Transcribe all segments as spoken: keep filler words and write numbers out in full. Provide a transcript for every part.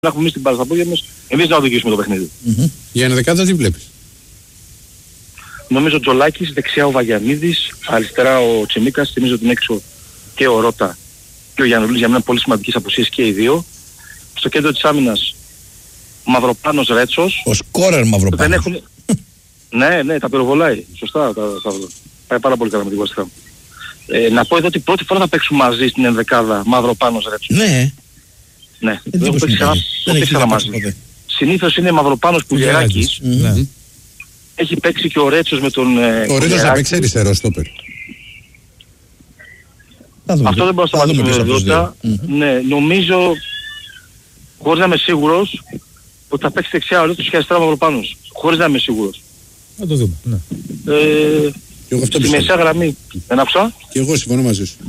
να έχουμε εμείς την μπάλα στα πόδια μας, εμείς να οδηγήσουμε το παιχνίδι. Mm-hmm. Για ενδεκάδα τι βλέπεις? Νομίζω ο Τζολάκης, δεξιά ο Βαγιανίδης, αριστερά ο Τσιμίκας, θυμίζω ότι είναι έξω και ο Ρώτα και ο Γιαννουλής, για μένα πολύ σημαντικές απουσίες και οι δύο. Στο κέντρο της άμυνας Μαυροπάνος Ρέτσος. Ο σκόρερ Μαυροπάνος. Δεν έχουν... ναι, ναι, τα πυροβολάει. Σωστά, τα, τα... πάει πάρα πολύ καλά με την West Ham. Ε, να πω εδώ ότι πρώτη φορά θα παίξουν μαζί στην ενδεκάδα Μαυροπάνος Ρέτσος. Ναι. Ναι, δεν έχω παίξει ξανά, δεν ξανά μαζί. Συνήθως είναι Μαυροπάνος Πουλιεράκης. Mm-hmm. Έχει παίξει και ο Ρέτσος με τον... Ο Ρέτσος θα παίξει αριστερό στόπερ. Αυτό δεν μπορώ να σταματήσω με βεβαιότητα. Ναι, νομίζω, χωρίς να είμαι σίγουρος, ότι θα παίξει δεξιά ο Ρέτσος και αριστερά ο Μαυροπάνος. Χωρίς να είμαι σίγουρος. Να το δούμε, ναι. Ε, στη μεσαία γραμμή, δεν άκουσα. Και εγώ συμφωνώ μαζί σου.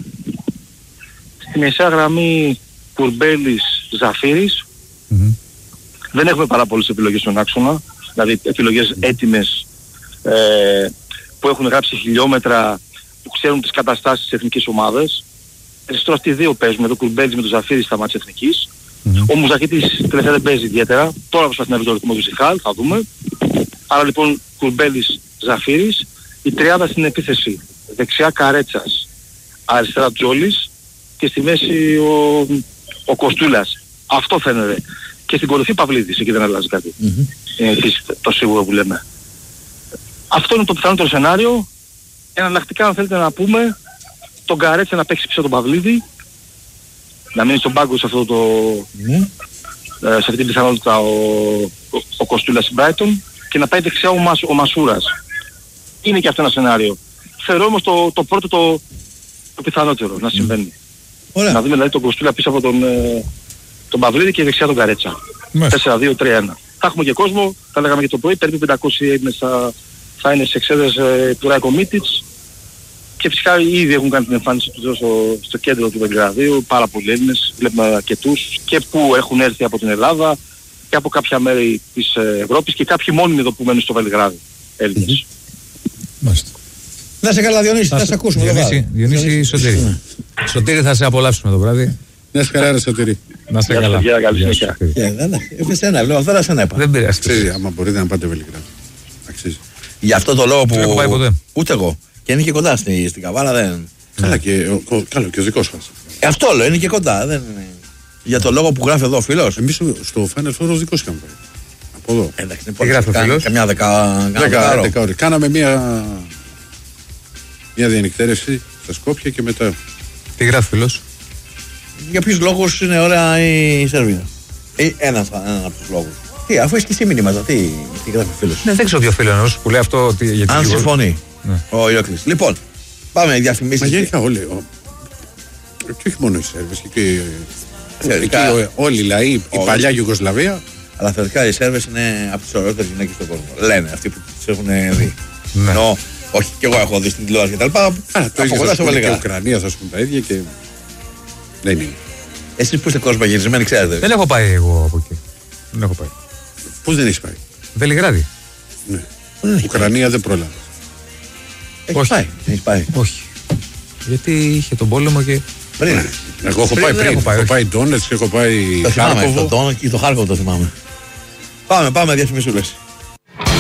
Στη μεσαία γραμμή Κουρμπέλης, Ζαφύρης. Mm-hmm. Δεν έχουμε πάρα πολλές επιλογές στον άξονα. Δηλαδή επιλογές έτοιμες ε, που έχουν γράψει χιλιόμετρα, που ξέρουν τις καταστάσεις της εθνικής ομάδας. Τώρα αυτοί οι δύο παίζουμε, το Κουρμπέλης με τον Ζαφύρη στα μάτια εθνικής. Mm-hmm. Ο Μουζακίτης τελευταία δεν παίζει ιδιαίτερα. Τώρα προσπαθεί να βρει το ρυθμό του Ζιχάλ, θα δούμε. Άρα λοιπόν Κουρμπέλης, Ζαφύρης. Η τριάδα στην επίθεση. Δεξιά Καρέτσας, αριστερά Τζόλης και στη μέση ο, ο Κοστούλας. Αυτό φαίνεται. Και στην κορυφή Παυλίδης, εκεί δεν αλλάζει κάτι. Mm-hmm. Είναι το σίγουρο που λέμε. Αυτό είναι το πιθανότερο σενάριο. Εναλλακτικά αν θέλετε να πούμε, τον Καρέτσα να παίξει πίσω τον Παυλίδη, να μείνει στον πάγκο σε αυτό το... Mm-hmm. ε, σε αυτή την πιθανότητα ο, ο, ο Κοστούλας στην Brighton και να πάει δεξιά ο, Μασ, ο Μασούρας. Είναι και αυτό ένα σενάριο. Θεωρώ όμως το, το πρώτο το, το πιθανότερο να συμβαίνει. Mm. Να δούμε δηλαδή τον Κοστούλα πίσω από τον, ε, τον Παυλίδη και δεξιά τον Καρέτσα. τέσσερα δύο τρία ένα. Θα έχουμε και κόσμο, θα λέγαμε και το πρωί, περίπου πεντακόσιοι Έλληνες θα, θα είναι σε εξέδρες ε, του Ράικο Μίτιτς και φυσικά ήδη έχουν κάνει την εμφάνιση τους στο, στο κέντρο του Βελιγραδίου, πάρα πολλοί Έλληνες, βλέπουμε αρκετούς και που έχουν έρθει από την Ελλάδα και από κάποια μέρη της Ευρώπης και κάποιοι μόνοι εδώ που μένουν στο Βελιγράδι, Έλληνες. Μάλιστα. Να σε καλά Διονύση, θα σε ακούσουμε το βράδυ. Διονύση Σωτήρη. Σωτήρη θα σε απολαύσουμε το βράδυ. Να σε καλά Σωτήρη. Να σε καλά. Γεια, καλή συνέχεια. Έφεσαι ένα, λέω τώρα σε ένα είπα. Δεν πειράζει. Αξίζει, άμα μπορείτε να πάτε Βελιγράδι. Αξίζει. Για αυτό το λόγο που... Δεν έχω πάει ποτέ. Ούτε εγώ. Και είναι και κοντά στην Καβάλα, δεν... Καλά και ο δικός σας. Αυτό λέω, είναι και κοντά. Για το λόγο που γράφει εδώ ο φίλος. Εμείς στο Final Four ο δικός είχαμε πάει. Από εδώ. Εντάξει, τι γράφει ο φίλος. Καμιά δεκαάρα ώρες. Κάναμε μια... μια διανυκτέρευση στα Σκόπια και μετά. Τι γράφει φίλος. Για ποιους λόγους είναι ωραία η Σερβία. Ή ένας ένα από τους λόγους. Τι, αφού έχει και εσύ μηνύματα, τι, τι γράφει ο φίλος. Ναι, δεν ξέρω ποιο φίλο εννοούσε που λέει αυτό. Ότι, γιατί αν συμφωνεί. Ναι. Ο Ιώκλης. Λοιπόν, πάμε διαφημίσεις. Μα γενικά όλοι. Ο... Και όχι μόνο οι Σέρβες. Και, θεωρικά, και όλοι οι λαοί, η παλιά Ιουγκοσλαβία. Αλλά θεωρικά οι Σέρβες είναι από τις ωραιότερες γυναίκες στον κόσμο. Λένε αυτοί που τις έχουν δει. Ναι. Ενώ, όχι, και εγώ έχω δει στην τηλεόραση και τα λοιπά. Το ίδιο και η Ουκρανία θα σου πούν τα ίδια και δεν είναι. Εσείς που είστε κόσμο γυρισμένοι ξέρετε. Δεν έχω πάει εγώ από εκεί. Δεν έχω πάει. Πώς δεν έχεις πάει. Βελιγράδι. Ναι. Ουκρανία δεν πρόλαβε. Έχεις πάει. Έχεις πάει. Όχι. Γιατί είχε τον πόλεμο και... Πριν. Εγώ έχω πάει πριν. Έχω πάει Ντόνετσκ, έχω πάει Χάρκοβο. Το Χάρκοβο το θυμάμαι. Πάμε, πάμε διαφημισούλες.